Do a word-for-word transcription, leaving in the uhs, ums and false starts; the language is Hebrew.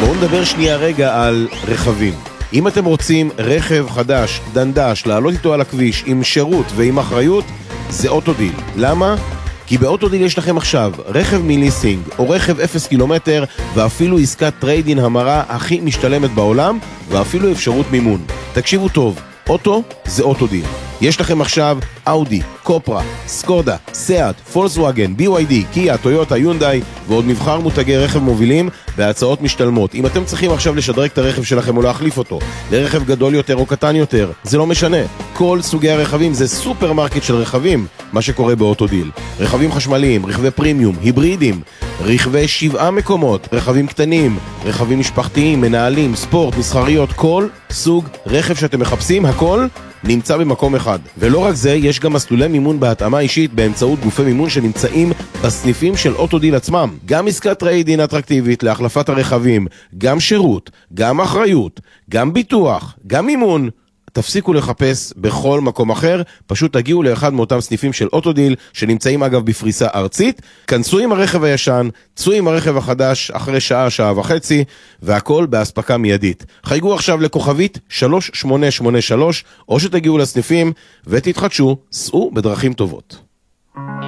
בואו נדבר שנייה רגע על רכבים. אם אתם רוצים רכב חדש, דנדש, לעלות איתו על הכביש עם שירות ועם אחריות, זה אוטודיל. למה? כי באוטודיל יש לכם עכשיו רכב מליסינג או רכב אפס קילומטר ואפילו עסקת טריידין המרה הכי משתלמת בעולם ואפילו אפשרות מימון. תקשיבו טוב, אוטו זה אוטודיל. יש לכם עכשיו אאודי, קופרה, סקודה, סיאט, פולקסווגן, בי וואי די, קיה, טויוטה, יונדאי ועוד מבחר מותגי רכב מובילים בהצעות משתלמות. אם אתם צריכים עכשיו לשדרג את הרכב שלכם או להחליף אותו לרכב גדול יותר או קטן יותר, זה לא משנה. כל סוגי הרכבים זה סופרמרקט של רכבים, מה שקורה באוטודיל. רכבים חשמליים, רכבי פרימיום, היברידים, רכבי שבעה מקומות, רכבים קטנים, רכבים משפחתיים, מנהלים, ספורט, מסחריות, כל סוג רכב שאתם מחפשים, הכל נמצא במקום אחד. ולא רק זה, יש גם מסלולי מימון בהתאמה אישית באמצעות גופי מימון שנמצאים בסניפים של אוטודיל עצמם. גם עסקת טריידין אטרקטיבית להחלפת הרכבים, גם שירות, גם אחריות, גם ביטוח, גם מימון. תפסיקו לחפש בכל מקום אחר, פשוט תגיעו לאחד מאותם סניפים של אוטודיל, שנמצאים אגב בפריסה ארצית, כנסו עם הרכב הישן, צאו עם הרכב החדש אחרי שעה, שעה וחצי, והכל בהספקה מיידית. חייגו עכשיו לכוכבית שלוש שמונה שמונה שלוש, או שתגיעו לסניפים ותתחדשו, סעו בדרכים טובות.